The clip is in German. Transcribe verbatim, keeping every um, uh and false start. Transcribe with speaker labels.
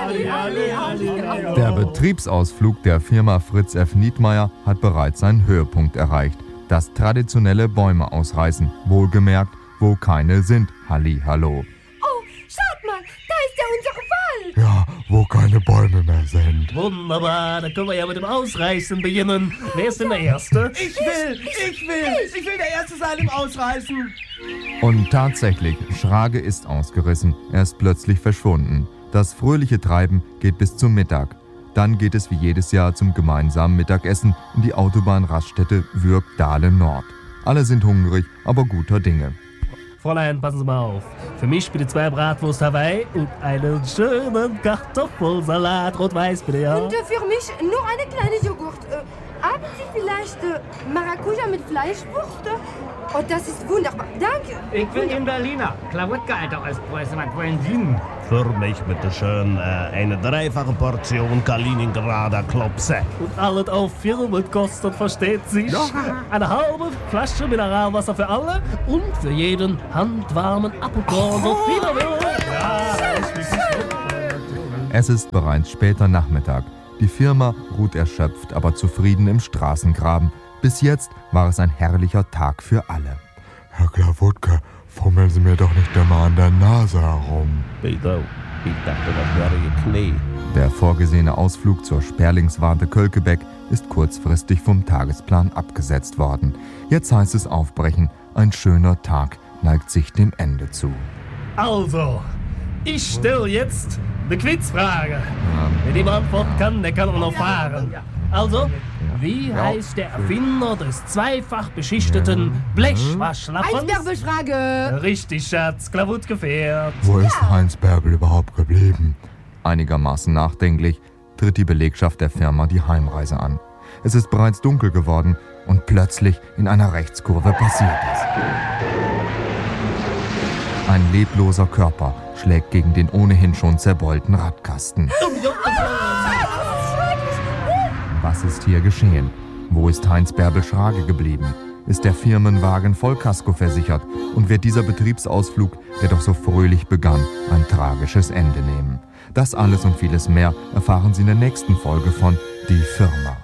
Speaker 1: Der Betriebsausflug der Firma Fritz F. Niedmeyer hat bereits seinen Höhepunkt erreicht. Das traditionelle Bäume ausreißen, wohlgemerkt, wo keine sind. Hallihallo.
Speaker 2: Oh, schaut mal, da ist ja unsere Wald.
Speaker 3: Ja, wo keine Bäume mehr sind.
Speaker 4: Wunderbar, da können wir ja mit dem Ausreißen beginnen. Wer ist denn der Erste?
Speaker 5: Ich will, ich will, ich will der Erste sein im Ausreißen.
Speaker 1: Und tatsächlich, Schrage ist ausgerissen. Er ist plötzlich verschwunden. Das fröhliche Treiben geht bis zum Mittag. Dann geht es wie jedes Jahr zum gemeinsamen Mittagessen in die Autobahnraststätte Würg-Dahle Nord. Alle sind hungrig, aber guter Dinge.
Speaker 4: Fräulein, passen Sie mal auf. Für mich bitte zwei Bratwurst Hawaii und einen schönen Kartoffelsalat. Rot-Weiß bitte, ja?
Speaker 2: Und äh, für mich nur eine kleine Joghurt. Äh, haben Sie vielleicht äh, Maracuja mit Fleischwurst? Oh, das ist wunderbar. Danke.
Speaker 6: Ich will den Berliner. Klawotka, alter Ostpreuße. Was wollen Sie denn?
Speaker 7: Für mich bitte schön äh, eine dreifache Portion Kaliningrader Klopse.
Speaker 4: Und alles auf Firmen kostet, versteht sich. Eine halbe Flasche Mineralwasser für alle und für jeden handwarmen Apfelkorn. So viel er will. Ja,
Speaker 1: Es ist bereits später Nachmittag. Die Firma ruht erschöpft, aber zufrieden im Straßengraben. Bis jetzt war es ein herrlicher Tag für alle.
Speaker 3: Herr Klawotka, fummeln Sie mir doch nicht immer an der Nase herum.
Speaker 7: Wieso? Ich dachte, das wäre Ihr Knie.
Speaker 1: Der vorgesehene Ausflug zur Sperlingswarte Kölkebeck ist kurzfristig vom Tagesplan abgesetzt worden. Jetzt heißt es aufbrechen. Ein schöner Tag neigt sich dem Ende zu.
Speaker 4: Also, ich stelle jetzt eine Quizfrage. Ja. Wer die beantworten kann, der kann auch noch fahren. Also, wie heißt der Erfinder des zweifach beschichteten Blechwaschlappens?
Speaker 2: Heinz-Bärbel-Frage.
Speaker 4: Richtig, Schatz, Klawotka fährt.
Speaker 3: Wo ist Heinz Bärbel überhaupt geblieben?
Speaker 1: Einigermaßen nachdenklich tritt die Belegschaft der Firma die Heimreise an. Es ist bereits dunkel geworden und plötzlich in einer Rechtskurve passiert es. Ein lebloser Körper schlägt gegen den ohnehin schon zerbeulten Radkasten. Was ist hier geschehen? Wo ist Heinz Bärbel Schrage geblieben? Ist der Firmenwagen Vollkasko versichert? Und wird dieser Betriebsausflug, der doch so fröhlich begann, ein tragisches Ende nehmen? Das alles und vieles mehr erfahren Sie in der nächsten Folge von Die Firma.